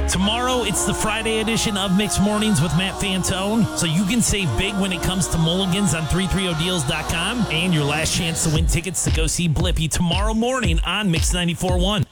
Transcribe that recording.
Tomorrow, it's the Friday edition of Mixed Mornings with Matt Fantone, so you can save big when it comes to mulligans on 330deals.com, and your last chance to win tickets to go see Blippi tomorrow morning on Mix 94.1.